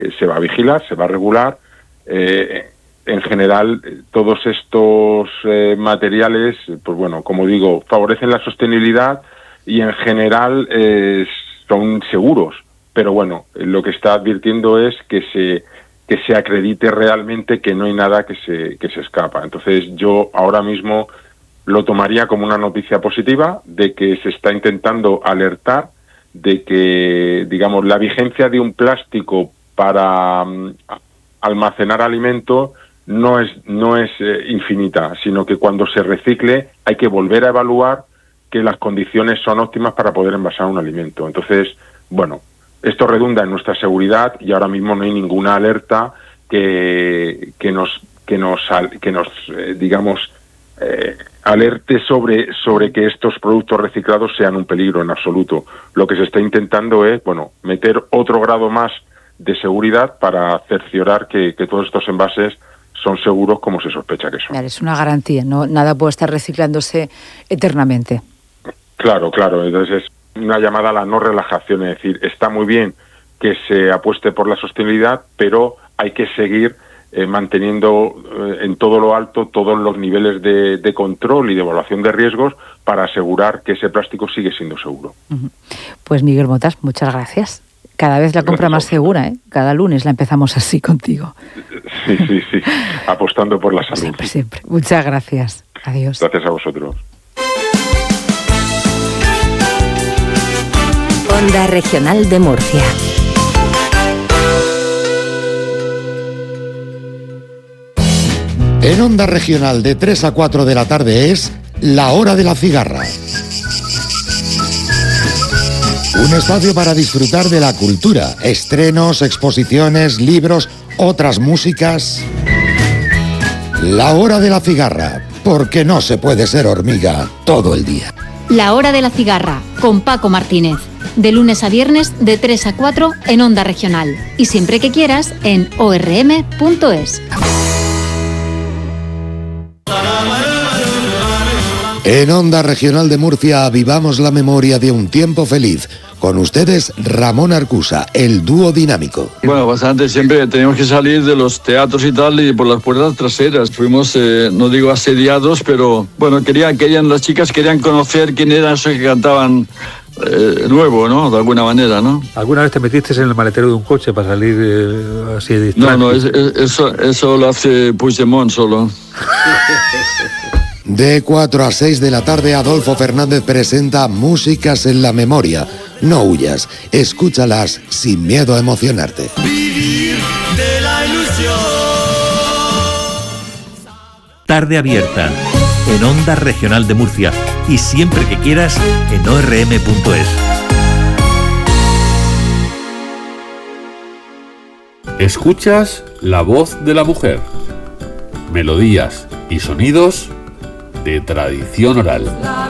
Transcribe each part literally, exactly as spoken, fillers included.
se va a vigilar, se va a regular. Eh, en general, todos estos eh, materiales, pues bueno, como digo, favorecen la sostenibilidad y en general eh, son seguros. Pero bueno, lo que está advirtiendo es que se que se acredite realmente que no hay nada que se que se escapa. Entonces yo ahora mismo lo tomaría como una noticia positiva de que se está intentando alertar de que, digamos, la vigencia de un plástico para um, almacenar alimento no es no es eh, infinita, sino que cuando se recicle hay que volver a evaluar que las condiciones son óptimas para poder envasar un alimento. Entonces, bueno, esto redunda en nuestra seguridad y ahora mismo no hay ninguna alerta que que nos que nos que nos eh, digamos eh, alerte sobre sobre que estos productos reciclados sean un peligro en absoluto. Lo que se está intentando es, bueno, meter otro grado más de seguridad para cerciorar que, que todos estos envases son seguros como se sospecha que son. Claro, es una garantía, no nada puede estar reciclándose eternamente. Claro, claro, entonces es una llamada a la no relajación, es decir, está muy bien que se apueste por la sostenibilidad, pero hay que seguir eh, manteniendo eh, en todo lo alto todos los niveles de, de control y de evaluación de riesgos para asegurar que ese plástico sigue siendo seguro. Uh-huh. Pues Miguel Motas, muchas gracias. Cada vez la compra más segura, ¿eh? Cada lunes la empezamos así contigo. Sí, sí, sí, apostando por la salud. Siempre, siempre. Muchas gracias. Adiós. Gracias a vosotros. Onda Regional de Murcia. En Onda Regional de tres a cuatro de la tarde es La Hora de la Cigarra. Un espacio para disfrutar de la cultura, estrenos, exposiciones, libros, otras músicas. La Hora de la Cigarra, porque no se puede ser hormiga todo el día. La Hora de la Cigarra, con Paco Martínez. De lunes a viernes, de tres a cuatro en Onda Regional. Y siempre que quieras, en o r m punto es. En Onda Regional de Murcia avivamos la memoria de un tiempo feliz. Con ustedes, Ramón Arcusa, el dúo dinámico. Bueno, bastante. Siempre teníamos que salir de los teatros y tal y por las puertas traseras. Fuimos, eh, no digo asediados, pero bueno, querían, querían, las chicas querían conocer quién eran esos que cantaban eh, nuevo, ¿no? De alguna manera, ¿no? ¿Alguna vez te metiste en el maletero de un coche para salir eh, así de distracto? No, no, es, es, eso, eso lo hace Puigdemont solo. De cuatro a seis de la tarde, Adolfo Fernández presenta Músicas en la Memoria. No huyas, escúchalas sin miedo a emocionarte. Vivir de la ilusión. Tarde abierta en Onda Regional de Murcia y siempre que quieras en o r m punto es. Escuchas la voz de la mujer. Melodías y sonidos de tradición oral.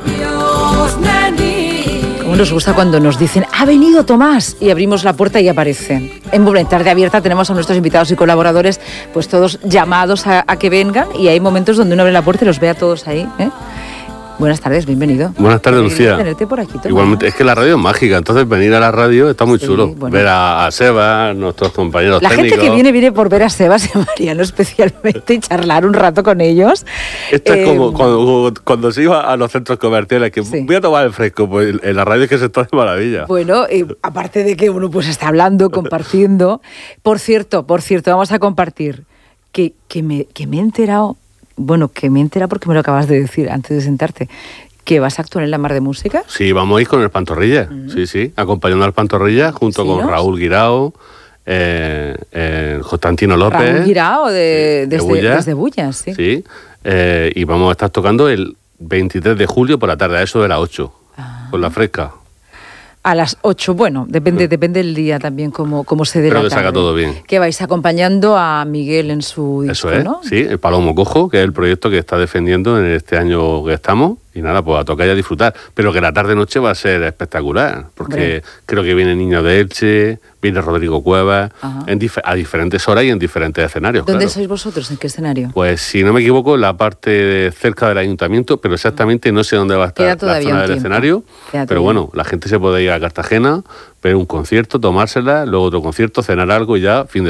Como nos gusta cuando nos dicen ¡ha venido Tomás! Y abrimos la puerta y aparecen. En Tarde Abierta tenemos a nuestros invitados y colaboradores pues todos llamados a, a que vengan y hay momentos donde uno abre la puerta y los ve a todos ahí, ¿eh? Buenas tardes, bienvenido. Buenas tardes, Lucía. Tenerte por aquí, igualmente, es que la radio es mágica, entonces venir a la radio está muy sí, chulo. Bueno. Ver a, a Seba, nuestros compañeros la técnicos. La gente que viene, viene por ver a Sebas y a Mariano especialmente y charlar un rato con ellos. Esto eh, es como cuando, cuando se iba a los centros comerciales, que sí. voy a tomar el fresco, pues en la radio es que se está de maravilla. Bueno, eh, aparte de que uno pues está hablando, compartiendo. Por cierto, por cierto, vamos a compartir que, que, me, que me he enterado... Bueno, que me he enterado porque me lo acabas de decir antes de sentarte, que vas a actuar en la Mar de Música. Sí, vamos a ir con el Pantorrilla, uh-huh. sí, sí, acompañando al Pantorrilla junto ¿Sí, con no? Raúl Guirao, eh, eh, Constantino López. Raúl Guirao de, desde, de Bullas, desde Bullas, sí. Sí, eh, y vamos a estar tocando el veintitrés de julio por la tarde, a eso de las ocho, ah. con la fresca. A las ocho, bueno, depende, sí. depende del día también, cómo, cómo se dé la tarde. Pero que salga todo bien. Que vais acompañando a Miguel en su disco, Eso es, ¿no? Sí, el Palomo Cojo, que es el proyecto que está defendiendo en este año que estamos, Y nada, pues a tocar y a disfrutar. Pero que la tarde-noche va a ser espectacular, porque Hombre. creo que viene Niño de Elche, viene Rodrigo Cuevas, en dif- a diferentes horas y en diferentes escenarios. ¿Dónde claro. sois vosotros? ¿En qué escenario? Pues si no me equivoco, la parte de cerca del ayuntamiento, pero exactamente no sé dónde va a estar la zona del escenario. Queda pero bueno, la gente se puede ir a Cartagena, ver un concierto, tomársela, luego otro concierto, cenar algo y ya, fin de